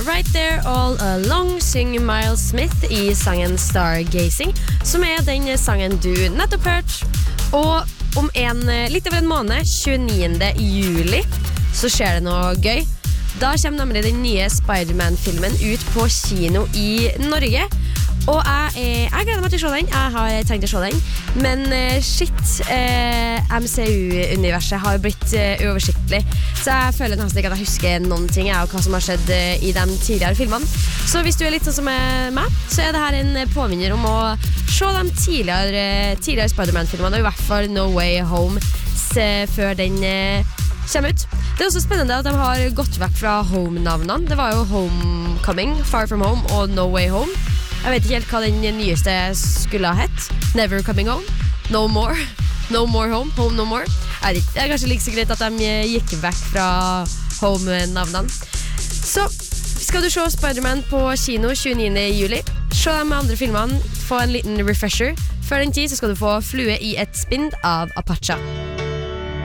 Right There All Along synger Miles Smith I sangen Stargazing, som den sangen du nettopp hørte. Og om litt over en måned, 29. juli, så skjer det noe gøy. Da kommer nemlig den nye Spider-Man-filmen ut på kino I Norge. Og jeg gleder meg til å se den. Jeg har tenkt å se den. Men MCU-universet har blitt uoversiktlig. Så jeg føler nesten ikke at jeg husker noen ting av hva som har skjedd I de tidligere filmene. Så hvis du litt sånn som meg, så det her en påminner om å se de tidligere Spider-Man-filmene, og I hvert fall No Way Home, før den kommer ut. Det også spennende at de har gått vekk fra Home-navnene. Det var jo Homecoming, Far From Home og No Way Home. Jeg vet ikke helt hva den nyeste skulle ha hett. Never Coming Home, No More, No More Home, Home No More. Jeg vet ikke, det kanskje like så greit at de gikk vekk fra Home-navnene. Så skal du se Spider-Man på kino 29. juli. Se de andre filmene, få en liten refresher. Før den tid så skal du få Flue I et spinn av Apache.